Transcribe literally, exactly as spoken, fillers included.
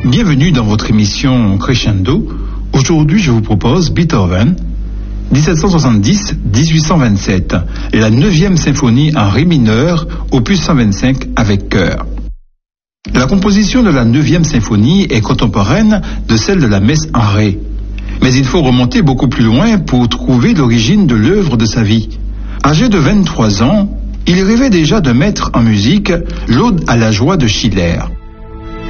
Bienvenue dans votre émission Crescendo. Aujourd'hui, je vous propose Beethoven, dix-sept cent soixante-dix à dix-huit cent vingt-sept, et la neuvième symphonie en ré mineur, opus cent vingt-cinq avec chœur. La composition de la neuvième symphonie est contemporaine de celle de la messe en ré. Mais il faut remonter beaucoup plus loin pour trouver l'origine de l'œuvre de sa vie. Âgé de vingt-trois ans, il rêvait déjà de mettre en musique l'Aude à la joie de Schiller.